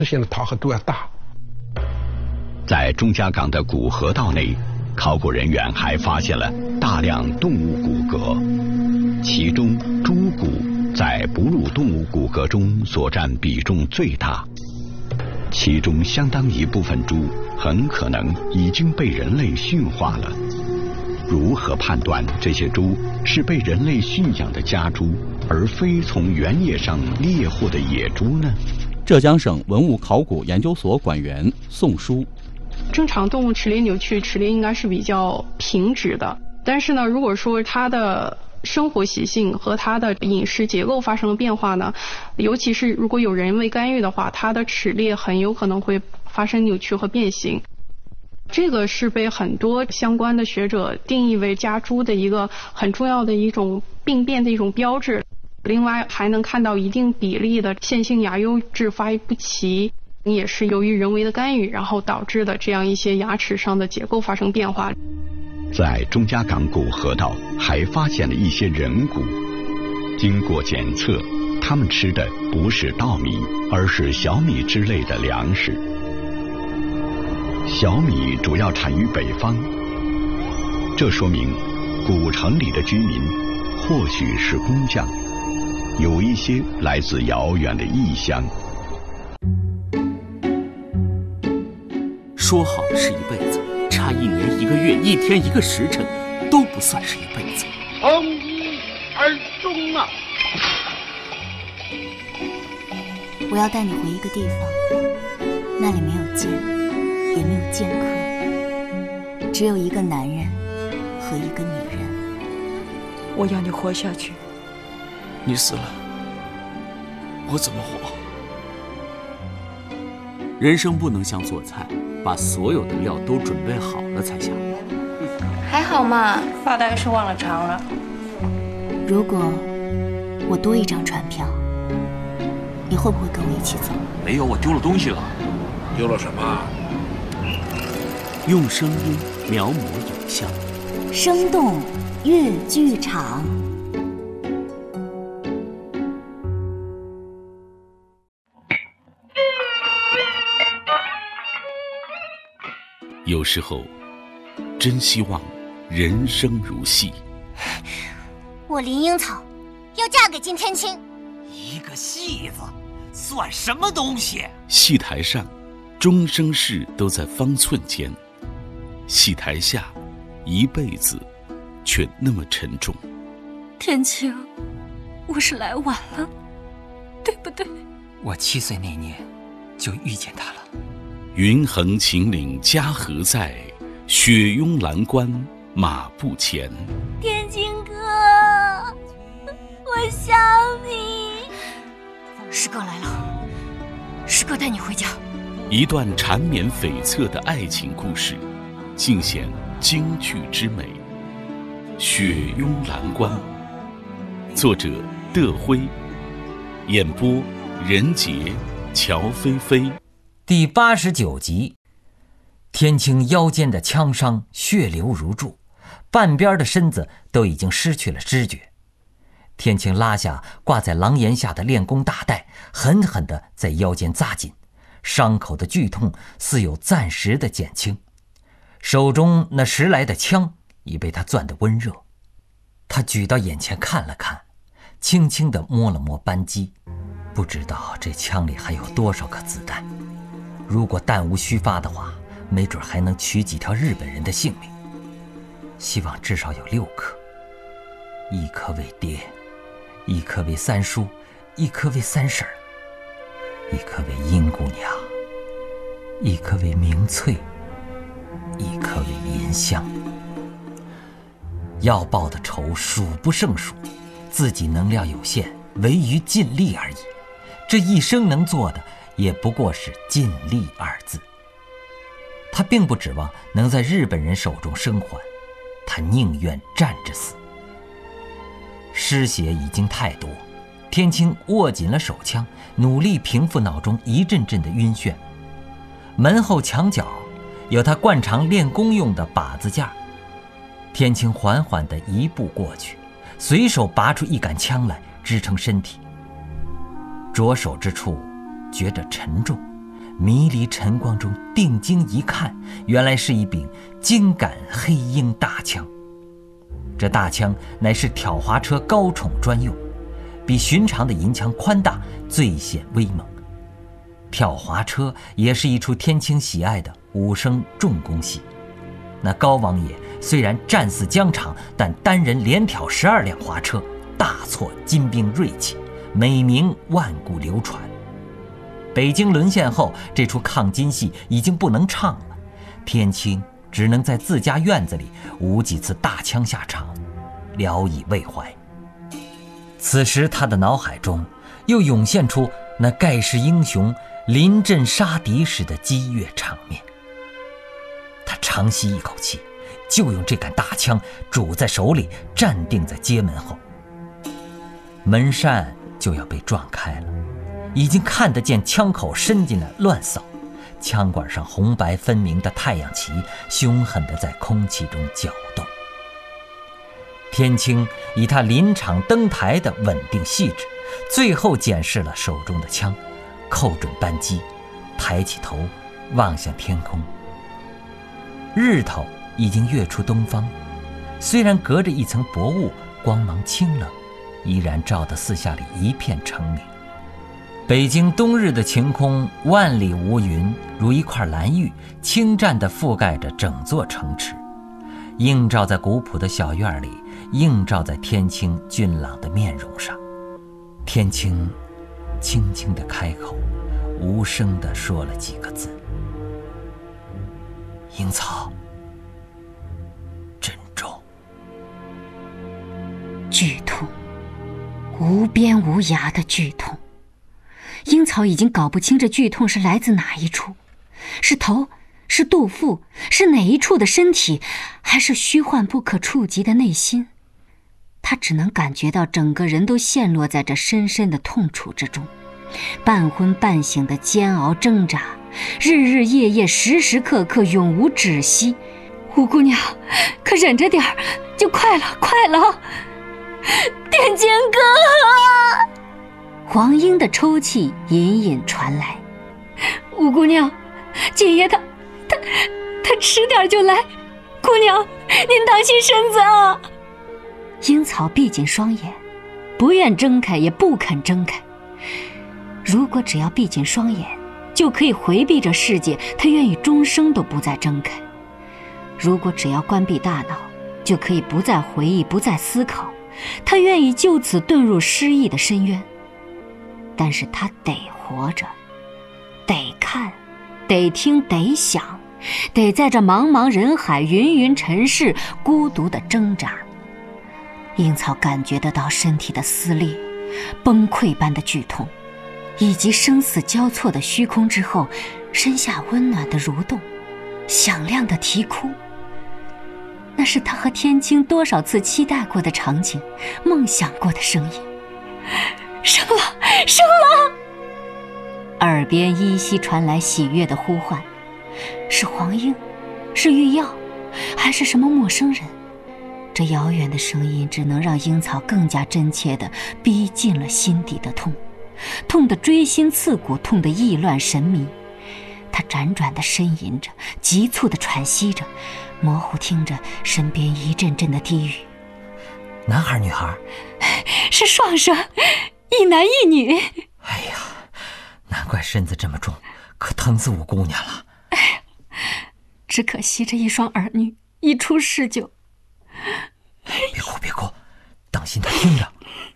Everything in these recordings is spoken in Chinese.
现在桃核都要大。 在钟家岗的古河道内，考古人员还发现了大量动物骨骼，其中猪骨在哺乳动物骨骼中所占比重最大，其中相当一部分猪很可能已经被人类驯化了。如何判断这些猪是被人类驯养的家猪，而非从原野上猎获的野猪呢？ 浙江省文物考古研究所馆员宋书： 正常动物齿列扭曲，齿列应该是比较平直的，但是呢，如果说它的生活习性和它的饮食结构发生了变化呢，尤其是如果有人为干预的话，它的齿列很有可能会发生扭曲和变形。这个是被很多相关的学者定义为家猪的一个很重要的一种病变的一种标志。另外还能看到一定比例的线性牙优质发育不齐，也是由于人为的干预然后导致的这样一些牙齿上的结构发生变化。 在钟家岗古河道还发现了一些人骨，经过检测，他们吃的不是稻米，而是小米之类的粮食。小米主要产于北方，这说明古城里的居民或许是工匠，有一些来自遥远的异乡。 说好的是一辈子，差1年1个月1天1个时辰都不算是一辈子。 从一而终啊！ 我要带你回一个地方，那里没有剑，也没有剑客，只有一个男人和一个女人。 我要你活下去。 你死了，我怎么活？人生不能像做菜，把所有的料都准备好了才下锅。 还好嘛，发大概是忘了尝了。 如果我多一张船票，你会不会跟我一起走？ 没有，我丢了东西了。 丢了什么？ 用声音描摹影像， 生动粤剧场。 有时候真希望人生如戏。 我林樱草要嫁给金天青。 一个戏子算什么东西？ 戏台上终生事都在方寸间，戏台下一辈子却那么沉重。 天青，我是来晚了，对不对？ 我7岁那年就遇见他了。 云横秦岭家何在，雪拥蓝关马不前。 天青哥，我想你。 师哥来了，师哥带你回家。 一段缠绵悱恻的爱情故事，尽显京剧之美。雪拥蓝关，作者德辉，演播任杰、乔菲菲。 第89集，天青腰间的枪伤血流如注，半边的身子都已经失去了知觉。天青拉下挂在廊檐下的练功大带，狠狠地在腰间扎紧，伤口的剧痛似有暂时的减轻。手中那拾来的枪已被他攥得温热，他举到眼前看了看，轻轻地摸了摸扳机，不知道这枪里还有多少颗子弹。如果弹无虚发的话，没准还能取几条日本人的性命。希望至少有6颗，1颗为爹，1颗为三叔，1颗为三婶，1颗为殷姑娘，1颗为明翠，1颗为银香。要报的仇数不胜数，自己能量有限，唯于尽力而已。这一生能做的也不过是尽力2字。他并不指望能在日本人手中生还，他宁愿站着死。失血已经太多，天青握紧了手枪，努力平复脑中一阵阵的晕眩。门后墙角有他惯常练功用的把子架，天青缓缓地一步过去，随手拔出一杆枪来支撑身体。着手之处觉着沉重， 迷离晨光中定睛一看，原来是一柄精杆黑鹰大枪。这大枪乃是挑滑车高宠专用，比寻常的银枪宽大，最显威猛。挑滑车也是一出天清喜爱的武生重工戏。那高王爷虽然战似疆场，但单人连挑12辆滑车，大挫金兵锐气，美名万古流传。北京沦陷后，这出抗金戏已经不能唱了，天清只能在自家院子里舞几次大枪下场，聊以慰怀。此时他的脑海中又涌现出那盖世英雄临阵杀敌时的激越场面。他长吸一口气，就用这杆大枪拄在手里，站定在街门后。门扇就要被撞开了，已经看得见枪口伸进来乱扫，枪管上红白分明的太阳旗凶狠地在空气中搅动。天清以他临场登台的稳定细致，最后检视了手中的枪，扣准扳机，抬起头望向天空。日头已经跃出东方，虽然隔着一层薄雾，光芒清冷，依然照得四下里一片澄明。北京冬日的晴空万里无云，如一块蓝玉，清湛地覆盖着整座城池，映照在古朴的小院里，映照在天清俊朗的面容上。天清轻轻地开口，无声地说了几个字：鹰草，珍重。 剧痛，无边无涯的剧痛。鹰草已经搞不清这剧痛是来自哪一处，是头，是肚腹，是哪一处的身体，还是虚幻不可触及的内心。他只能感觉到整个人都陷落在这深深的痛楚之中，半昏半醒的煎熬挣扎，日日夜夜，时时刻刻，永无止息。五姑娘，可忍着点儿，就快了，快了！天清哥！黄莺的抽泣隐隐传来。五姑娘，锦爷他迟点就来，姑娘您当心身子啊！鹰草闭紧双眼，不愿睁开，也不肯睁开。如果只要闭紧双眼就可以回避这世界，他愿意终生都不再睁开。如果只要关闭大脑就可以不再回忆，不再思考，他愿意就此遁入失意的深渊。但是他得活着，得看，得听，得想，得在这茫茫人海，芸芸尘世，孤独的挣扎。鹰草感觉得到身体的撕裂，崩溃般的剧痛，以及生死交错的虚空之后，身下温暖的蠕动，响亮的啼哭。那是他和天清多少次期待过的场景，梦想过的声音。生了，生了！耳边依稀传来喜悦的呼唤，是黄莺，是玉药，还是什么陌生人？这遥远的声音只能让鹰草更加真切地逼近了心底的痛，痛得锥心刺骨，痛得意乱神迷。他辗转地呻吟着，急促地喘息着，模糊听着身边一阵阵的低语。 男孩女孩？ 是双生，一男一女。 哎呀，难怪身子这么重，可疼死五姑娘了。 哎呀，只可惜这一双儿女一出世就…… 别哭别哭，当心他听着。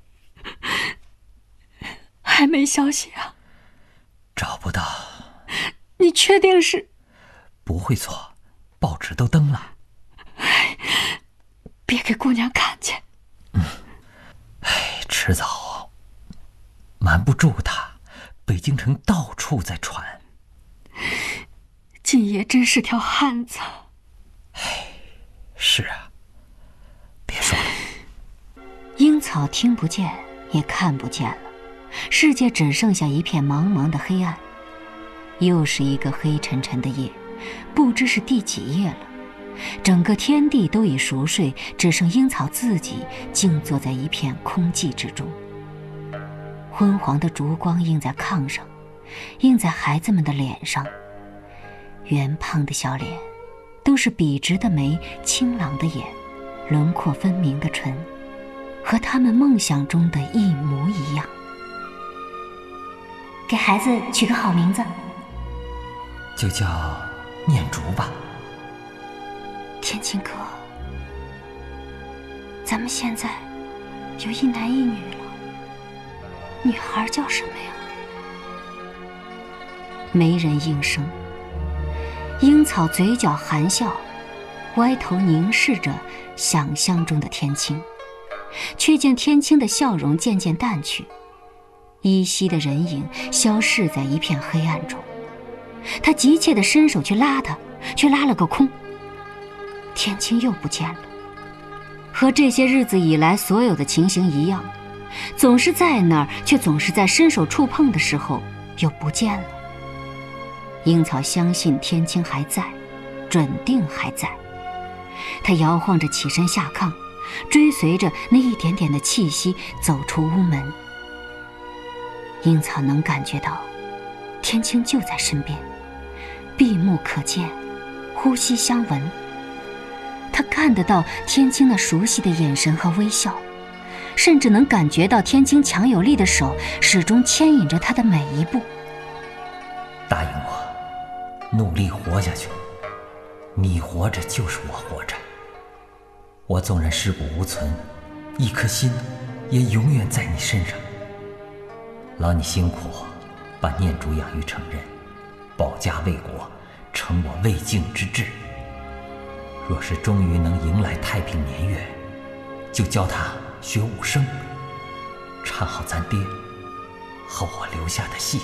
还没消息啊？ 找不到。 你确定是？ 不会错，报纸都登了。 别给姑娘看见。 迟早瞒不住他，北京城到处在传。 锦爷真是条汉子。 是啊，别说了。 鹰草听不见也看不见了，世界只剩下一片茫茫的黑暗。又是一个黑沉沉的夜，不知是第几夜了。整个天地都已熟睡，只剩鹰草自己静坐在一片空寂之中。昏黄的烛光映在炕上， 映在孩子们的脸上，圆胖的小脸，都是笔直的眉，清朗的眼，轮廓分明的唇，和他们梦想中的一模一样。给孩子取个好名字， 就叫念竹吧。 天青哥，咱们现在有一男一女了，女孩叫什么呀？没人应声。樱草嘴角含笑，歪头凝视着想象中的天青，却见天青的笑容渐渐淡去，依稀的人影消逝在一片黑暗中。他急切地伸手去拉他，却拉了个空。天青又不见了，和这些日子以来所有的情形一样，总是在那儿，却总是在伸手触碰的时候又不见了。樱草相信天青还在，准定还在。他摇晃着起身下炕，追随着那一点点的气息走出屋门。樱草能感觉到天青就在身边，闭目可见，呼吸相闻。他看得到天青那熟悉的眼神和微笑，甚至能感觉到天青强有力的手始终牵引着他的每一步。 答应我，努力活下去，你活着就是我活着。我纵然尸骨无存，一颗心也永远在你身上。劳你辛苦，把念珠养育成人，保家卫国，成我未竟之志。若是终于能迎来太平年月，就教他学武生，唱好咱爹和我留下的戏。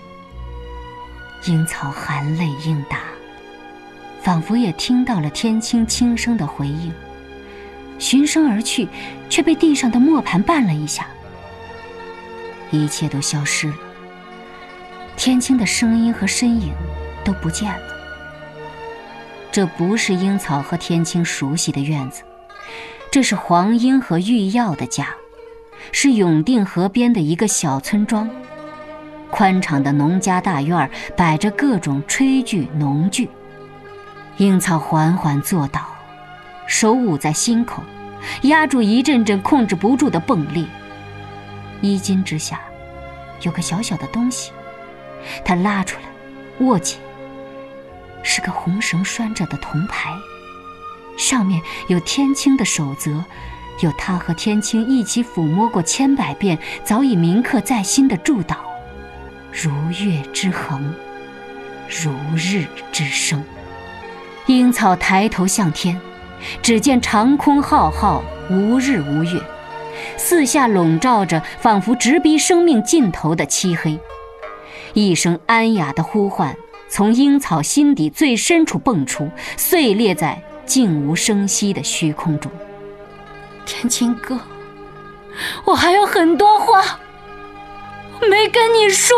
樱草含泪应答，仿佛也听到了天青轻声的回应，循声而去，却被地上的磨盘绊了一下。一切都消失了，天青的声音和身影都不见了。这不是樱草和天青熟悉的院子，这是黄英和玉耀的家，是永定河边的一个小村庄。宽敞的农家大院摆着各种炊具农具。樱草缓缓坐倒，手捂在心口，压住一阵阵控制不住的迸裂。衣襟之下有个小小的东西，他拉出来握紧，是个红绳拴着的铜牌，上面有天青的手则，有他和天青一起抚摸过千百遍，早已铭刻在心的祝祷：如月之恒，如日之升。樱草抬头向天，只见长空浩浩，无日无月，四下笼罩着仿佛直逼生命尽头的漆黑。一声安雅的呼唤从樱草心底最深处蹦出，碎裂在静无声息的虚空中。天青哥，我还有很多话没跟你说。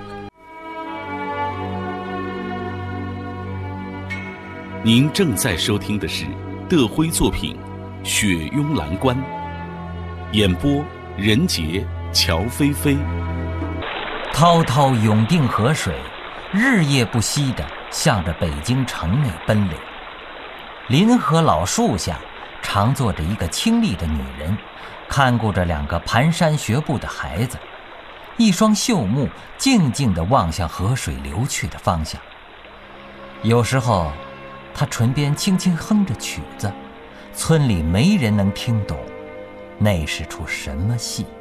您正在收听的是德辉作品《雪拥蓝关》，演播任杰、乔菲菲。 滔滔永定河水日夜不息地向着北京城内奔流。临河老树下常坐着一个清丽的女人，看顾着两个蹒跚学步的孩子，一双秀目静静地望向河水流去的方向。有时候她唇边轻轻哼着曲子，村里没人能听懂那是出什么戏。